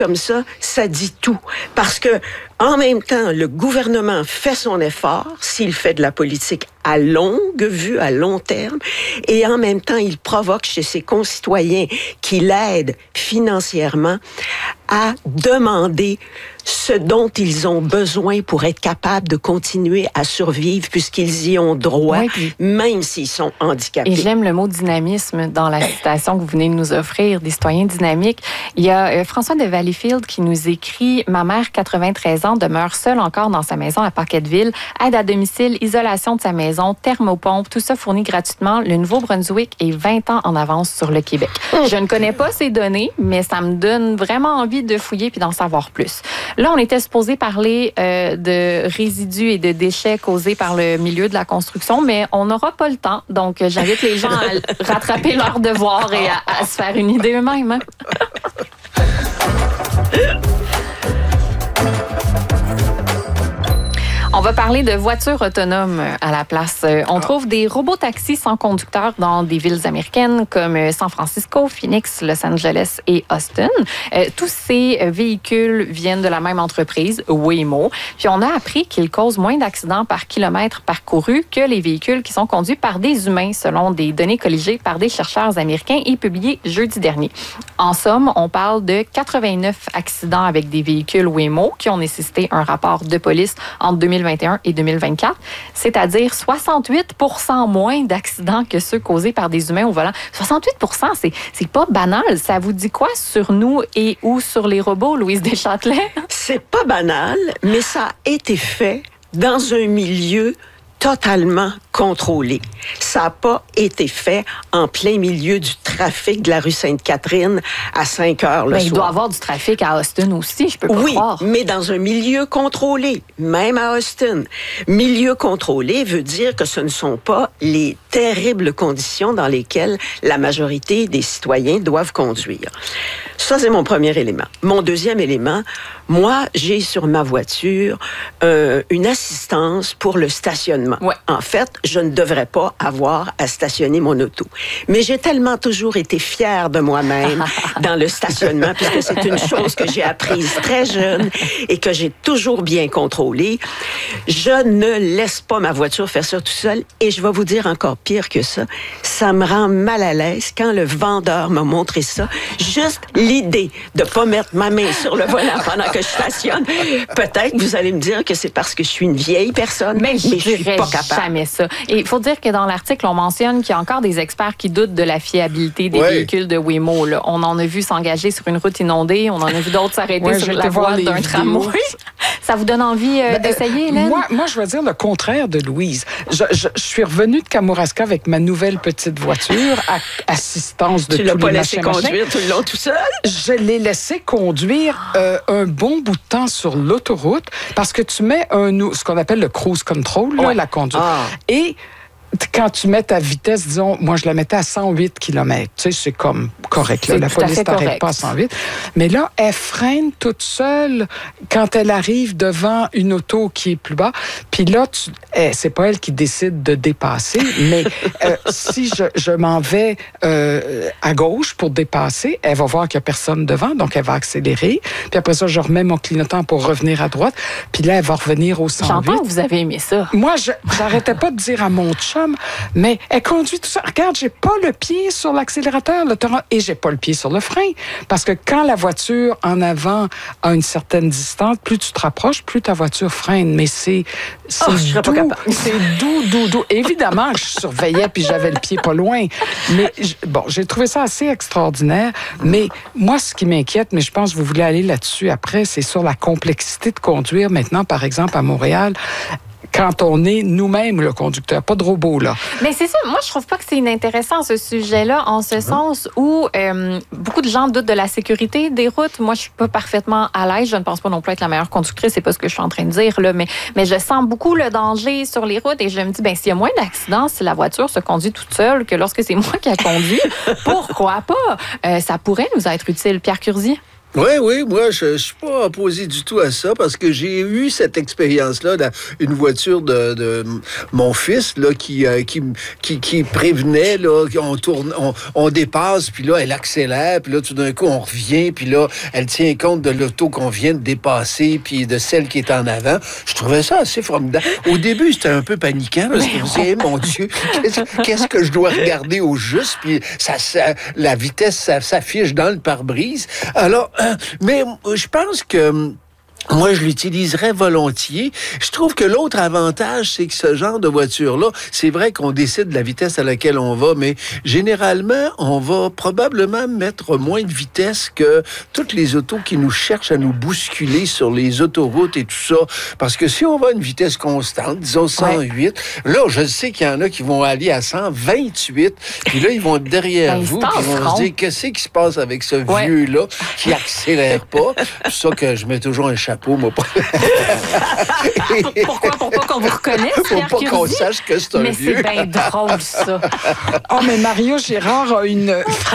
comme ça dit tout. Parce que, en même temps, le gouvernement fait son effort, s'il fait de la politique à longue vue, à long terme, et en même temps, il provoque chez ses concitoyens qui l'aident financièrement à demander ce dont ils ont besoin pour être capables de continuer à survivre puisqu'ils y ont droit, même s'ils sont handicapés. Et j'aime le mot dynamisme dans la citation que vous venez de nous offrir, des citoyens dynamiques. Il y a François de Valleyfield qui nous écrit « Ma mère, 93 ans, demeure seule encore dans sa maison à Pocketteville. Aide à domicile, isolation de sa maison, thermopompe, tout ça fourni gratuitement. Le Nouveau-Brunswick est 20 ans en avance sur le Québec. » Je ne connais pas ces données, mais ça me donne vraiment envie de fouiller puis d'en savoir plus. Là, on était supposé parler de résidus et de déchets causés par le milieu de la construction, mais on n'aura pas le temps. Donc, j'invite les gens à rattraper leur devoir et à se faire une idée eux-mêmes. Hein? On va parler de voitures autonomes à la place. On trouve des robots-taxis sans conducteur dans des villes américaines comme San Francisco, Phoenix, Los Angeles et Austin. Tous ces véhicules viennent de la même entreprise, Waymo. Puis on a appris qu'ils causent moins d'accidents par kilomètre parcouru que les véhicules qui sont conduits par des humains, selon des données colligées par des chercheurs américains et publiées jeudi dernier. En somme, on parle de 89 accidents avec des véhicules Waymo qui ont nécessité un rapport de police entre 2021 et 2024, c'est-à-dire 68% moins d'accidents que ceux causés par des humains au volant. 68%, c'est pas banal. Ça vous dit quoi sur nous et ou sur les robots, Louise Deschâtelet? C'est pas banal, mais ça a été fait dans un milieu totalement contrôlé. Ça n'a pas été fait en plein milieu du trafic de la rue Sainte-Catherine à 5 heures le soir. Il doit y avoir du trafic à Austin aussi, je peux pas croire. Oui, mais dans un milieu contrôlé, même à Austin. Milieu contrôlé veut dire que ce ne sont pas les terribles conditions dans lesquelles la majorité des citoyens doivent conduire. Ça, c'est mon premier élément. Mon deuxième élément, moi, j'ai sur ma voiture une assistance pour le stationnement. Ouais. En fait, je ne devrais pas avoir à stationner mon auto. Mais j'ai tellement toujours été fière de moi-même dans le stationnement, puisque c'est une chose que j'ai apprise très jeune et que j'ai toujours bien contrôlée. Je ne laisse pas ma voiture faire ça tout seul. Et je vais vous dire encore pire que ça me rend mal à l'aise quand le vendeur m'a montré ça. Juste l'idée de pas mettre ma main sur le volant pendant que je stationne. Peut-être vous allez me dire que c'est parce que je suis une vieille personne, mais je suis pas capable. Jamais ça. Et il faut dire que dans l'article, on mentionne qu'il y a encore des experts qui doutent de la fiabilité des véhicules de Waymo. Là. On en a vu s'engager sur une route inondée, on en a vu d'autres s'arrêter sur la voie d'un tramway. Ça vous donne envie d'essayer, Hélène? Moi, je vais dire le contraire de Louise. Je suis revenue de Kamouraska avec ma nouvelle petite voiture, assistance de tous les machins. Tu l'as pas laissé conduire tout le long tout seul? Je l'ai laissé conduire un bon bout de temps sur l'autoroute parce que tu mets ce qu'on appelle le cruise control, là, la conduite. Et quand tu mets ta vitesse, disons, moi, je la mettais à 108 km. Tu sais, c'est comme correct. Là. La police t'arrête pas à 108. Mais là, elle freine toute seule quand elle arrive devant une auto qui est plus bas. Puis là, c'est pas elle qui décide de dépasser. Mais si je m'en vais à gauche pour dépasser, elle va voir qu'il n'y a personne devant. Donc, elle va accélérer. Puis après ça, je remets mon clignotant pour revenir à droite. Puis là, elle va revenir au 108. J'entends que vous avez aimé ça. Moi, j'arrêtais pas de dire à mon chum, mais elle conduit tout ça. Regarde, j'ai pas le pied sur l'accélérateur et j'ai pas le pied sur le frein. Parce que quand la voiture en avant a une certaine distance, plus tu te rapproches, plus ta voiture freine. Mais c'est doux. C'est doux. Évidemment, je surveillais puis j'avais le pied pas loin. Mais j'ai trouvé ça assez extraordinaire. Mais moi, ce qui m'inquiète, mais je pense que vous voulez aller là-dessus après, c'est sur la complexité de conduire maintenant, par exemple, à Montréal. Quand on est nous-mêmes le conducteur, pas de robot, là. Mais c'est ça, moi, je trouve pas que c'est inintéressant, ce sujet-là, en ce sens où beaucoup de gens doutent de la sécurité des routes. Moi, je suis pas parfaitement à l'aise. Je ne pense pas non plus être la meilleure conductrice, c'est pas ce que je suis en train de dire, là, mais je sens beaucoup le danger sur les routes et je me dis, s'il y a moins d'accidents, si la voiture se conduit toute seule que lorsque c'est moi qui la conduis, pourquoi pas? Ça pourrait nous être utile. Pierre Curzi? Oui, moi, je suis pas opposé du tout à ça parce que j'ai eu cette expérience-là dans une voiture de mon fils là qui prévenait là, on dépasse, puis là elle accélère, puis là tout d'un coup on revient, puis là elle tient compte de l'auto qu'on vient de dépasser, puis de celle qui est en avant. Je trouvais ça assez formidable. Au début, c'était un peu paniquant parce que je me disais, mon Dieu, qu'est-ce que je dois regarder au juste, puis la vitesse ça s'affiche dans le pare-brise. Alors mais je pense que moi, je l'utiliserais volontiers. Je trouve que l'autre avantage, c'est que ce genre de voiture-là, c'est vrai qu'on décide de la vitesse à laquelle on va, mais généralement, on va probablement mettre moins de vitesse que toutes les autos qui nous cherchent à nous bousculer sur les autoroutes et tout ça. Parce que si on va à une vitesse constante, disons 108, là, je sais qu'il y en a qui vont aller à 128, puis là, ils vont être derrière vous, puis ils vont se dire, qu'est-ce qui se passe avec ce vieux-là qui accélère pas? C'est ça que je mets toujours un chapeau, moi. Pourquoi? Pour pas qu'on vous reconnaisse, Pierre Pour pas qu'on sache que c'est un vieux. Mais c'est bien drôle, ça. Oh, mais Mario Girard a une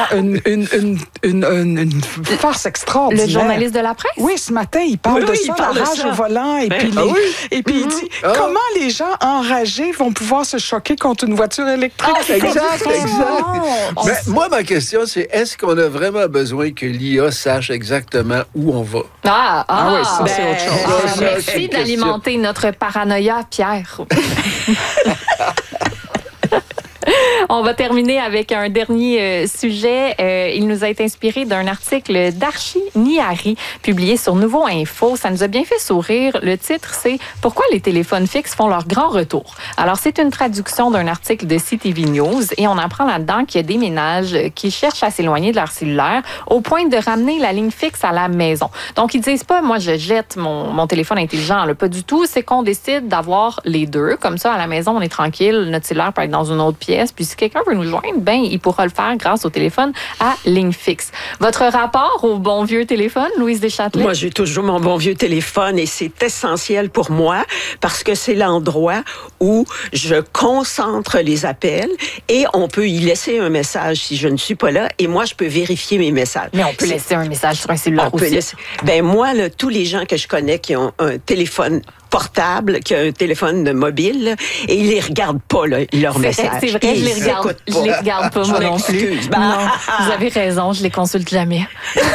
farce extraordinaire. Le journaliste de la presse? Oui, ce matin, il parle de ça, la rage au volant. Et puis, et puis il dit, comment les gens enragés vont pouvoir se choquer contre une voiture électrique? Exact. Mais moi, ma question, c'est est-ce qu'on a vraiment besoin que l'IA sache exactement où on va? Oui, ça, c'est autre chose. Merci d'alimenter notre paranoïa, Pierre. On va terminer avec un dernier sujet. Il nous a été inspiré d'un article d'Archie Nihari publié sur Nouveau Info. Ça nous a bien fait sourire. Le titre, c'est « Pourquoi les téléphones fixes font leur grand retour ». Alors, c'est une traduction d'un article de CTV News et on apprend là-dedans qu'il y a des ménages qui cherchent à s'éloigner de leur cellulaire au point de ramener la ligne fixe à la maison. Donc, ils disent pas « Moi, je jette mon téléphone intelligent ». Pas du tout. C'est qu'on décide d'avoir les deux. Comme ça, à la maison, on est tranquille. Notre cellulaire peut être dans une autre pièce. Puis si quelqu'un veut nous joindre, il pourra le faire grâce au téléphone à ligne fixe. Votre rapport au bon vieux téléphone, Louise Deschâtelet? Moi, j'ai toujours mon bon vieux téléphone et c'est essentiel pour moi parce que c'est l'endroit où je concentre les appels et on peut y laisser un message si je ne suis pas là et moi, je peux vérifier mes messages. Mais on peut laisser un message sur un cellulaire aussi. Moi, tous les gens que je connais qui ont un téléphone portable, qui a un téléphone mobile, et ils les regardent pas, leurs messages. C'est vrai, je les regarde pas, moi non plus. Non, vous avez raison, je les consulte jamais.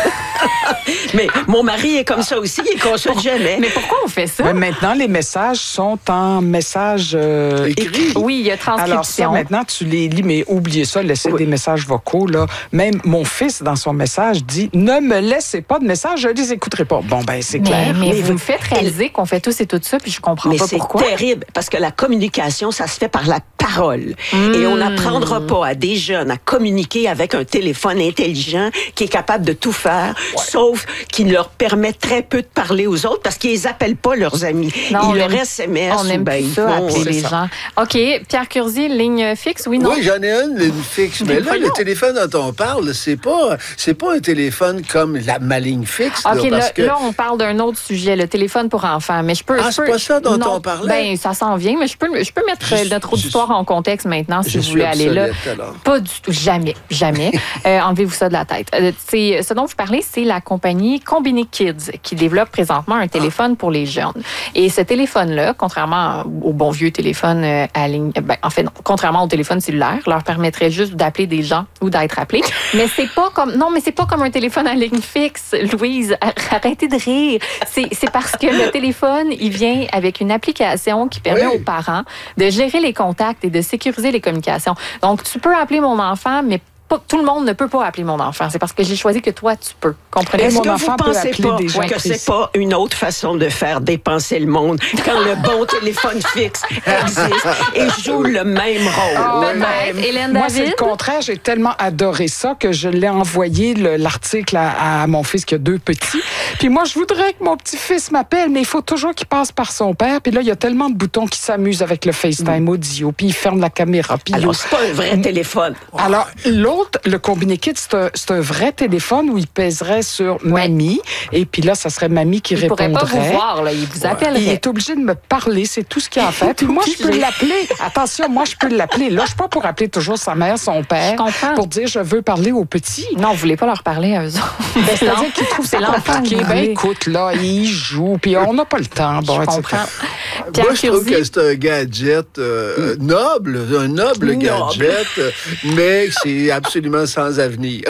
Mais mon mari est comme ça aussi, il consulte jamais. Mais pourquoi on fait ça? Mais maintenant, les messages sont en message écrit. Oui, il y a transcription. Alors ça, maintenant, tu les lis, mais oubliez ça, laissez des messages vocaux. Là. Même mon fils, dans son message, dit « Ne me laissez pas de messages, je les écouterai pas. » Bon, c'est clair. Mais vous me faites réaliser qu'on fait tous et tout ça, puis je comprends pas pourquoi. Mais c'est terrible, parce que la communication, ça se fait par la parole. Et on n'apprendra pas à des jeunes à communiquer avec un téléphone intelligent qui est capable de tout faire, sauf qu'il leur permet très peu de parler aux autres parce qu'ils les appellent pas leurs amis. Non, ils leur SMS. On aime ça, appeler les gens. OK. Pierre Curzi, ligne fixe, oui, non? Oui, j'en ai une ligne fixe. Mais là, le téléphone dont on parle, c'est pas un téléphone comme ma ligne fixe. OK, là, on parle d'un autre sujet, le téléphone pour enfants. Mais je peux. c'est pas ça dont on parlait? Ça s'en vient, mais je peux mettre notre auditoire en contexte maintenant si vous voulez aller là. Alors. Pas du tout. Jamais. Enlevez-vous ça de la tête. Ce dont vous parlez, c'est la compagnie Combini Kids qui développe présentement un téléphone pour les jeunes. Et ce téléphone-là, contrairement au bon vieux téléphone à ligne, contrairement au téléphone cellulaire, leur permettrait juste d'appeler des gens ou d'être appelé. Mais c'est pas comme un téléphone à ligne fixe, Louise. Arrêtez de rire. C'est parce que le téléphone, il vient avec une application qui permet aux parents de gérer les contacts et de sécuriser les communications. Donc, tu peux appeler mon enfant, mais tout le monde ne peut pas appeler mon enfant. C'est parce que j'ai choisi que toi, tu peux. Comprenez? Est-ce mon que enfant vous peut pensez appeler pas des gens que c'est pas une autre façon de faire dépenser le monde quand le bon téléphone fixe existe et joue le même rôle? Hélène Moi, David? c'est le contraire. J'ai tellement adoré ça que je l'ai envoyé, l'article, à mon fils qui a 2 petits. Puis moi, je voudrais que mon petit-fils m'appelle, mais il faut toujours qu'il passe par son père. Puis là, il y a tellement de boutons qui s'amusent avec le FaceTime audio. Puis il ferme la caméra. Puis alors, c'est pas un vrai téléphone. Alors, l'autre autres, le Combiné Kid, c'est un vrai téléphone où il pèserait sur mamie. Et puis là, ça serait mamie qui répondrait. Il pourrait pas vous voir, là. Il vous appellerait. Il est obligé de me parler. C'est tout ce qu'il a à faire. Puis moi, je peux l'appeler. Attention, moi, je peux l'appeler. Là, je suis pas pour appeler toujours sa mère, son père. Pour dire, je veux parler aux petits. Non, vous voulez pas leur parler à eux autres. C'est-à-dire qu'ils trouvent ça compliqué. Ben, écoute, là, ils jouent. Puis on n'a pas le temps. Bon, je comprends. Moi, je trouve que c'est un gadget noble, un noble gadget, mais c'est absolument sans avenir.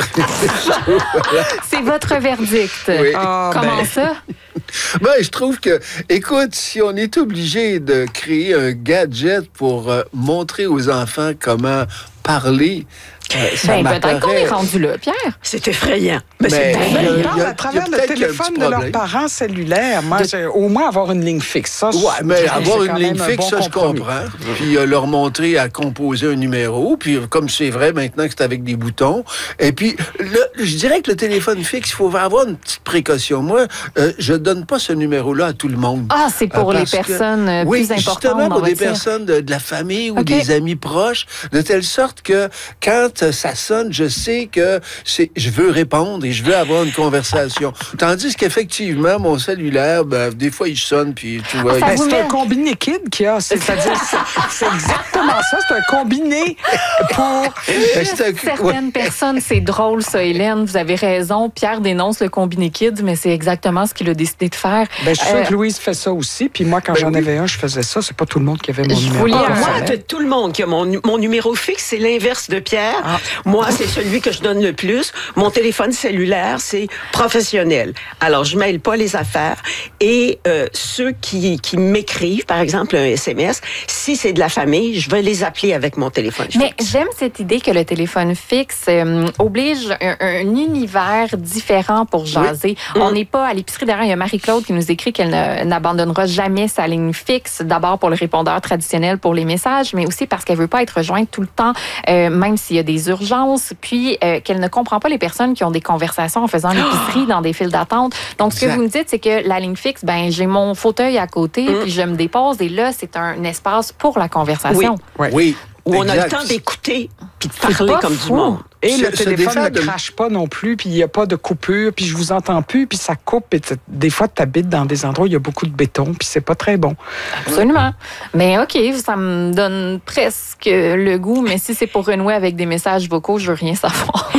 C'est votre verdict. Oui. Comment ça? Ben, je trouve que, écoute, si on est obligé de créer un gadget pour montrer aux enfants comment parler, peut-être qu'on est rendu là, Pierre. C'est effrayant. Mais ils parlent à travers le téléphone de leurs parents cellulaires. Moi, au moins avoir une ligne fixe. Ça, mais avoir une ligne fixe, ça, je comprends. Puis leur montrer à composer un numéro. Puis comme c'est vrai maintenant que c'est avec des boutons. Et puis, je dirais que le téléphone fixe, il faut avoir une petite précaution. Moi, je donne pas ce numéro-là à tout le monde. Ah, c'est pour les personnes plus importantes. Oui, justement pour des personnes de la famille ou des amis proches, de telle sorte que quand ça sonne, je sais que je veux répondre et je veux avoir une conversation. Tandis qu'effectivement, mon cellulaire, des fois, il sonne, puis tu vois... c'est un Combiné Kid qu'il y a. C'est-à-dire, c'est exactement ça. C'est un combiné pour... Certaines personnes, c'est drôle, ça, Hélène. Vous avez raison. Pierre dénonce le Combiné Kid, mais c'est exactement ce qu'il a décidé de faire. Je suis sûre que Louise fait ça aussi. Puis moi, quand j'en avais un, je faisais ça. C'est pas tout le monde qui avait mon numéro. Moi, tout le monde qui a mon numéro fixe, c'est l'inverse de Pierre. Moi, c'est celui que je donne le plus. Mon téléphone cellulaire, c'est professionnel. Alors, je mêle pas les affaires. Et ceux qui m'écrivent, par exemple, un SMS, si c'est de la famille, je vais les appeler avec mon téléphone fixe. Mais j'aime cette idée que le téléphone fixe oblige un univers différent pour jaser. Oui. On n'est pas à l'épicerie. Derrière, il y a Marie-Claude qui nous écrit qu'elle n'abandonnera jamais sa ligne fixe. D'abord pour le répondeur traditionnel pour les messages, mais aussi parce qu'elle veut pas être rejointe tout le temps, même s'il y a des urgences, puis qu'elle ne comprend pas les personnes qui ont des conversations en faisant l'épicerie dans des files d'attente. Donc, ce que vous me dites, c'est que la ligne fixe, j'ai mon fauteuil à côté, puis je me dépose, et là, c'est un espace pour la conversation. Oui. Où on a le temps d'écouter puis de parler comme du monde. Et le téléphone ne crache pas non plus, puis il n'y a pas de coupure, puis je vous entends plus, puis ça coupe. Et des fois, tu habites dans des endroits où il y a beaucoup de béton, puis c'est pas très bon. Absolument. Mais OK, ça me donne presque le goût, mais si c'est pour renouer avec des messages vocaux, je veux rien savoir.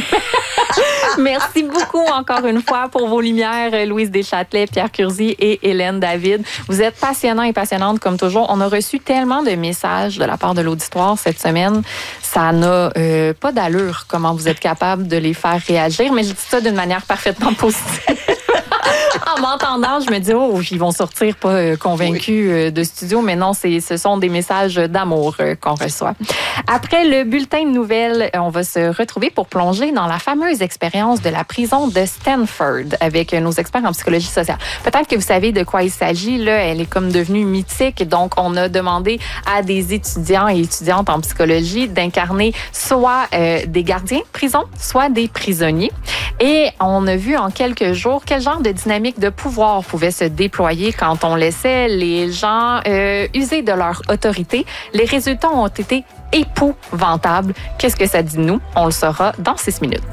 Merci beaucoup encore une fois pour vos lumières, Louise Deschâtelet, Pierre Curzi et Hélène David. Vous êtes passionnants et passionnantes comme toujours. On a reçu tellement de messages de la part de l'auditoire cette semaine. Ça n'a pas d'allure comment vous êtes capable de les faire réagir, mais je dis ça d'une manière parfaitement positive. En m'entendant, je me dis, ils vont sortir pas convaincus de studio, mais non, ce sont des messages d'amour qu'on reçoit. Après le bulletin de nouvelles, on va se retrouver pour plonger dans la fameuse expérience de la prison de Stanford avec nos experts en psychologie sociale. Peut-être que vous savez de quoi il s'agit. Là, elle est comme devenue mythique, donc on a demandé à des étudiants et étudiantes en psychologie d'incarner soit des gardiens de prison, soit des prisonniers. Et on a vu en quelques jours quel genre de dynamique de pouvoir pouvait se déployer quand on laissait les gens user de leur autorité. Les résultats ont été épouvantables. Qu'est-ce que ça dit de nous? On le saura dans 6 minutes.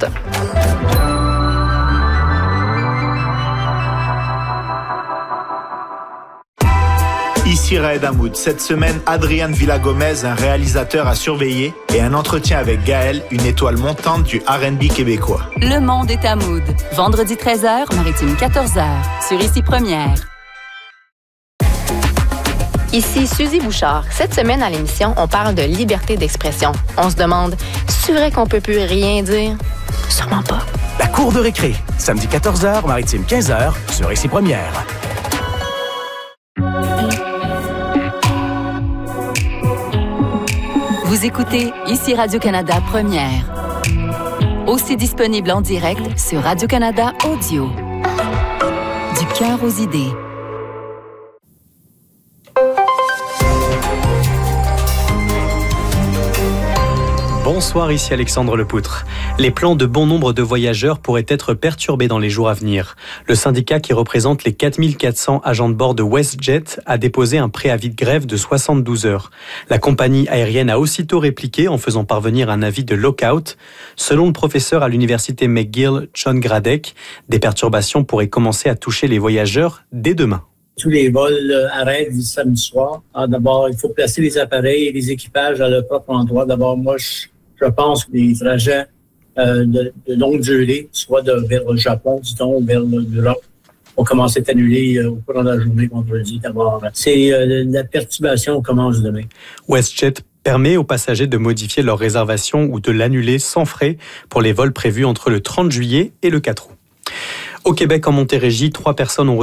Ici Raed Hamoud. Cette semaine, Adrian Villa-Gomez, un réalisateur à surveiller, et un entretien avec Gaël, une étoile montante du R&B québécois. Le monde est à Mood. Vendredi 13h, Maritime 14h. Sur Ici Première. Ici Suzy Bouchard. Cette semaine à l'émission, on parle de liberté d'expression. On se demande, c'est vrai qu'on peut plus rien dire? Sûrement pas. La cour de récré. Samedi 14h, Maritime 15h, sur Ici Première. Vous écoutez Ici Radio-Canada Première. Aussi disponible en direct sur Radio-Canada Audio. Du cœur aux idées. Bonsoir, ici Alexandre Lepoutre. Les plans de bon nombre de voyageurs pourraient être perturbés dans les jours à venir. Le syndicat qui représente les 4400 agents de bord de WestJet a déposé un préavis de grève de 72 heures. La compagnie aérienne a aussitôt répliqué en faisant parvenir un avis de lockout. Selon le professeur à l'université McGill, John Gradek, des perturbations pourraient commencer à toucher les voyageurs dès demain. Tous les vols arrêtent du samedi soir. D'abord, il faut placer les appareils et les équipages à leur propre endroit. D'abord, moi, je pense que les trajets de longue durée, soit vers le Japon, disons, ou vers l'Europe, vont commencer à être annulés au cours de la journée vendredi. D'abord, la perturbation commence demain. WestJet permet aux passagers de modifier leur réservation ou de l'annuler sans frais pour les vols prévus entre le 30 juillet et le 4 août. Au Québec, en Montérégie, 3 personnes ont